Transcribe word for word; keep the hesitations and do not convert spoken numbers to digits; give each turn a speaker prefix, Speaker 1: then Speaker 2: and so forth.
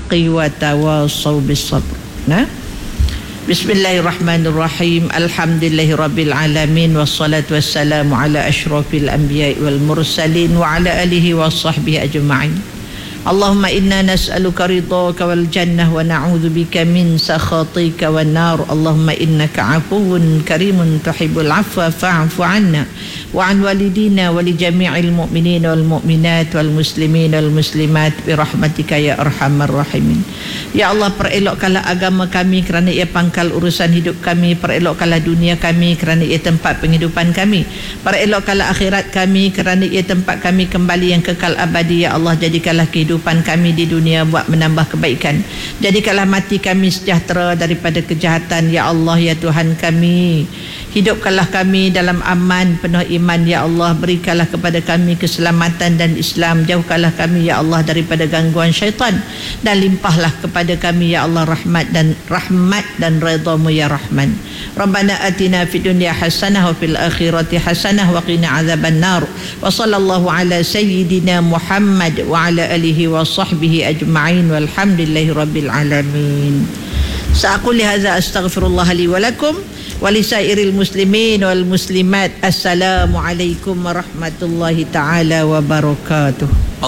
Speaker 1: haqqi wa tawasaw bis sabr. Nah. Bismillahirrahmanirrahim. Alhamdulillahi rabbil alamin wassalatu wassalamu ala asyrafil anbiya'i wal mursalin wa ala alihi washabbihi ajma'in. Allahumma inna nas'aluka ridhaka wal jannah wa na'udzu bika min sakhatika wan nar. Allahumma innaka 'afuwun karimun tuhibbul 'afwa fa'fu 'anna wa 'an walidina wa li jami'il mu'minina wal mu'minat wal muslimina wal muslimat bi rahmatika ya arhamar rahimin. Ya Allah, perelokkanlah agama kami kerana ia pangkal urusan hidup kami, perelokkanlah dunia kami kerana ia tempat penghidupan kami, perelokkanlah akhirat kami kerana ia tempat kami kembali yang kekal abadi. Ya Allah, jadikanlah kehidupan kami di dunia buat menambah kebaikan, jadikanlah mati kami sejahtera daripada kejahatan. Ya Allah, ya Tuhan kami, hidupkanlah kami dalam aman penuh iman. Ya Allah, berikanlah kepada kami keselamatan dan Islam, jauhkanlah kami ya Allah daripada gangguan syaitan, dan limpahlah kepada kami ya Allah rahmat dan rahmat dan redha-Mu ya Rahman. Rabbana atina fid dunya hasanah wa fil akhirati hasanah wa qina azaban nar. Wa sallallahu ala sayyidina Muhammad wa ala alihi wa sahbihi ajma'in walhamdulillahi rabbil alamin. Sa'aqul hadza astaghfirullah li wa lakum wa li sairil muslimin wal muslimat. Assalamu alaikum warahmatullahi taala wabarakatuh.